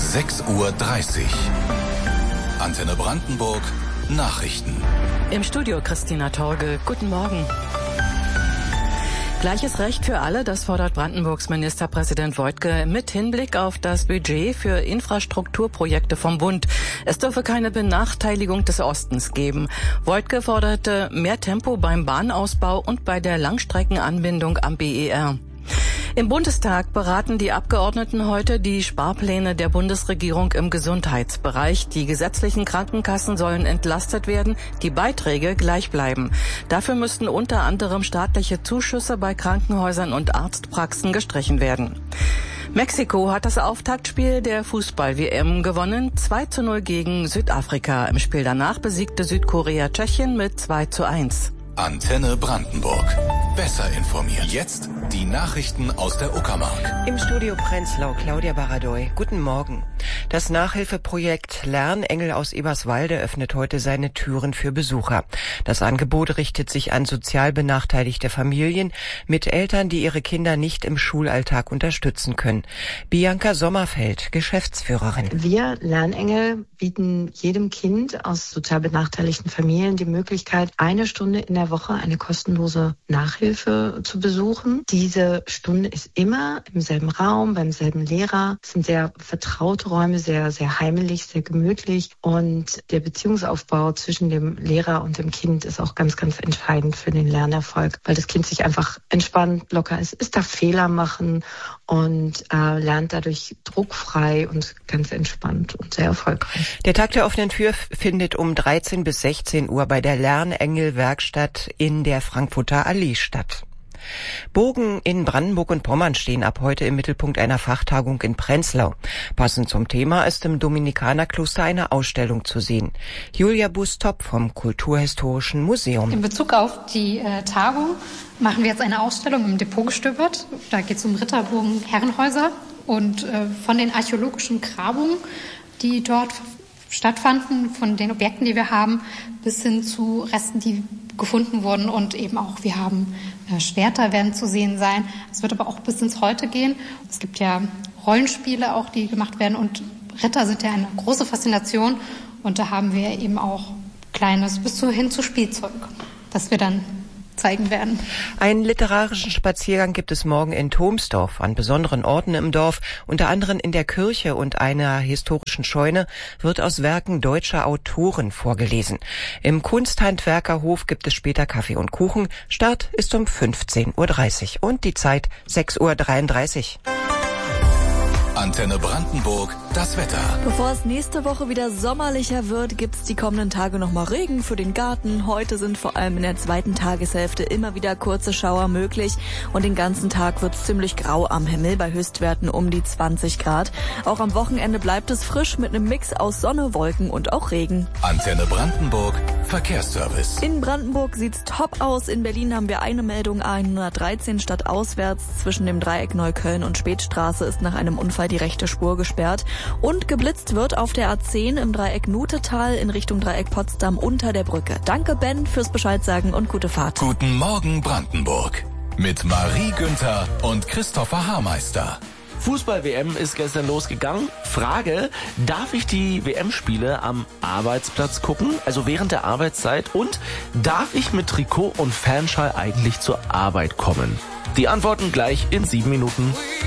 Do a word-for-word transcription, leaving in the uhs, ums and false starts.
sechs Uhr dreißig. Antenne Brandenburg, Nachrichten. Im Studio Christina Torge. Guten Morgen. Gleiches Recht für alle, das fordert Brandenburgs Ministerpräsident Woidke mit Hinblick auf das Budget für Infrastrukturprojekte vom Bund. Es dürfe keine Benachteiligung des Ostens geben. Woidke forderte mehr Tempo beim Bahnausbau und bei der Langstreckenanbindung am B E R. Im Bundestag beraten die Abgeordneten heute die Sparpläne der Bundesregierung im Gesundheitsbereich. Die gesetzlichen Krankenkassen sollen entlastet werden, die Beiträge gleich bleiben. Dafür müssten unter anderem staatliche Zuschüsse bei Krankenhäusern und Arztpraxen gestrichen werden. Mexiko hat das Auftaktspiel der Fußball-W M gewonnen, zwei zu null gegen Südafrika. Im Spiel danach besiegte Südkorea Tschechien mit zwei zu eins. Antenne Brandenburg. Besser informiert. Jetzt die Nachrichten aus der Uckermark. Im Studio Prenzlau, Claudia Baradoy. Guten Morgen. Das Nachhilfeprojekt Lernengel aus Eberswalde öffnet heute seine Türen für Besucher. Das Angebot richtet sich an sozial benachteiligte Familien mit Eltern, die ihre Kinder nicht im Schulalltag unterstützen können. Bianca Sommerfeld, Geschäftsführerin. Wir Lernengel bieten jedem Kind aus sozial benachteiligten Familien die Möglichkeit, eine Stunde in der Woche eine kostenlose Nachhilfe zu besuchen. Diese Stunde ist immer im selben Raum, beim selben Lehrer. Es sind sehr vertraute Räume, sehr, sehr heimelig, sehr gemütlich. Und der Beziehungsaufbau zwischen dem Lehrer und dem Kind ist auch ganz, ganz entscheidend für den Lernerfolg, weil das Kind sich einfach entspannt, locker ist, es darf Fehler machen und äh, lernt dadurch druckfrei und ganz entspannt und sehr erfolgreich. Der Tag der offenen Tür findet um dreizehn bis sechzehn Uhr bei der Lernengel-Werkstatt in der Frankfurter Allee statt. Burgen in Brandenburg und Pommern stehen ab heute im Mittelpunkt einer Fachtagung in Prenzlau. Passend zum Thema ist im Dominikanerkloster eine Ausstellung zu sehen. Julia Bustop vom Kulturhistorischen Museum. In Bezug auf die äh, Tagung machen wir jetzt eine Ausstellung im Depot gestöbert. Da geht es um Ritterburgen Herrenhäuser und äh, von den archäologischen Grabungen, die dort stattfanden, von den Objekten, die wir haben, bis hin zu Resten, die gefunden wurden, und eben auch, wir haben äh, Schwerter werden zu sehen sein. Es wird aber auch bis ins Heute gehen. Es gibt ja Rollenspiele auch, die gemacht werden, und Ritter sind ja eine große Faszination, und da haben wir eben auch Kleines bis hin zu Spielzeug, das wir dann zeigen werden. Einen literarischen Spaziergang gibt es morgen in Thomsdorf. An besonderen Orten im Dorf, unter anderem in der Kirche und einer historischen Scheune, wird aus Werken deutscher Autoren vorgelesen. Im Kunsthandwerkerhof gibt es später Kaffee und Kuchen. Start ist um fünfzehn Uhr dreißig und die Zeit sechs Uhr dreiunddreißig. Antenne Brandenburg, das Wetter. Bevor es nächste Woche wieder sommerlicher wird, gibt's die kommenden Tage nochmal Regen für den Garten. Heute sind vor allem in der zweiten Tageshälfte immer wieder kurze Schauer möglich und den ganzen Tag wird's ziemlich grau am Himmel bei Höchstwerten um die zwanzig Grad. Auch am Wochenende bleibt es frisch mit einem Mix aus Sonne, Wolken und auch Regen. Antenne Brandenburg, Verkehrsservice. In Brandenburg sieht's top aus. In Berlin haben wir eine Meldung A hundertdreizehn stadtauswärts. Zwischen dem Dreieck Neukölln und Spätstraße ist nach einem Unfall die rechte Spur gesperrt. Und geblitzt wird auf der A zehn im Dreieck Nutetal in Richtung Dreieck Potsdam unter der Brücke. Danke, Ben, fürs Bescheid sagen und gute Fahrt. Guten Morgen, Brandenburg. Mit Marie Günther und Christopher Haarmeister. Fußball-W M ist gestern losgegangen. Frage, darf ich die W M-Spiele am Arbeitsplatz gucken, also während der Arbeitszeit? Und darf ich mit Trikot und Fanschal eigentlich zur Arbeit kommen? Die Antworten gleich in sieben Minuten.